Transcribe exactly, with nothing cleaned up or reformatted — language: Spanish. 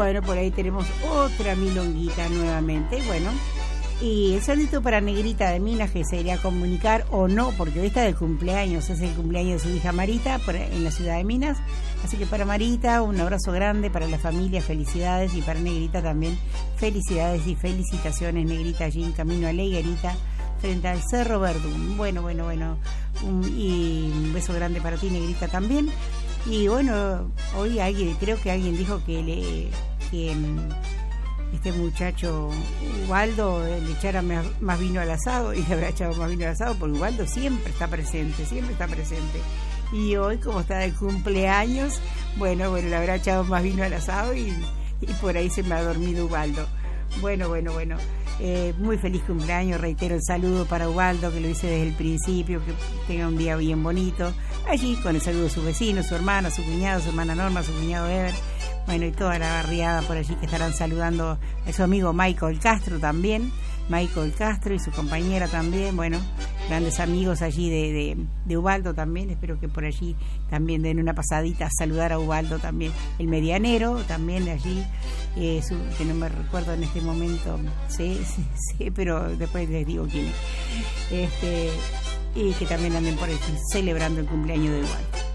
Bueno, por ahí tenemos otra milonguita nuevamente. Bueno, y el saludito para Negrita de Minas, que se iría a comunicar o no, porque hoy está de cumpleaños, es el cumpleaños de su hija Marita por, en la ciudad de Minas. Así que para Marita un abrazo grande, para la familia felicidades, y para Negrita también felicidades y felicitaciones, Negrita, allí en camino a la higuerita frente al Cerro Verdún. Bueno, bueno, bueno, un, y un beso grande para ti, Negrita, también. Y bueno, hoy alguien, creo que alguien dijo que le que este muchacho Ubaldo le echara más, más vino al asado, y le habrá echado más vino al asado, porque Ubaldo siempre está presente, siempre está presente. Y hoy, como está de cumpleaños, bueno, bueno, le habrá echado más vino al asado y, y por ahí se me ha dormido Ubaldo. Bueno, bueno, bueno. Eh, muy feliz cumpleaños, reitero el saludo para Ubaldo, que lo hice desde el principio, que tenga un día bien bonito, allí con el saludo de sus vecinos, su hermana, su cuñado, su hermana Norma, su cuñado Ever, bueno, y toda la barriada por allí que estarán saludando a su amigo Michael Castro también, Michael Castro y su compañera también, bueno, grandes amigos allí de, de, de Ubaldo también, espero que por allí también den una pasadita a saludar a Ubaldo también, el medianero también allí, eh, su, que no me recuerdo en este momento, sí, sí, sí, pero después les digo quién es, este, y que también anden por allí celebrando el cumpleaños de Ubaldo.